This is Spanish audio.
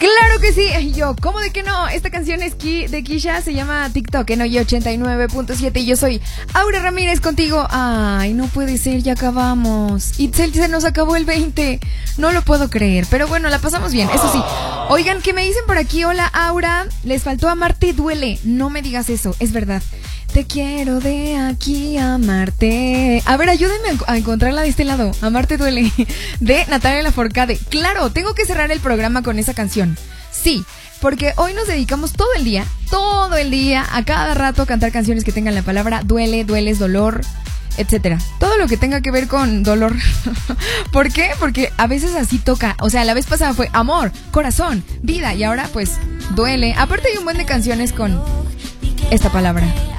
Claro que sí. Y yo, ¿cómo de que no? Esta canción es de Kisha, se llama TikTok en Oye 89.7 y yo soy Aura Ramírez contigo. Ay, no puede ser, ya acabamos. Itzel, se nos acabó el 20. No lo puedo creer, pero bueno, la pasamos bien, eso sí. Oigan, que me dicen por aquí, hola Aura, les faltó Amarte Duele. No me digas eso, es verdad. Te quiero de aquí amarte. A ver, ayúdenme a encontrarla de este lado. Amarte Duele, de Natalia Lafourcade. Claro, tengo que cerrar el programa con esa canción. Sí, porque hoy nos dedicamos todo el día, a cada rato a cantar canciones que tengan la palabra duele, dueles, dolor, etcétera. Todo lo que tenga que ver con dolor. ¿Por qué? Porque a veces así toca. O sea, la vez pasada fue amor, corazón, vida y ahora pues duele. Aparte hay un buen de canciones con esta palabra.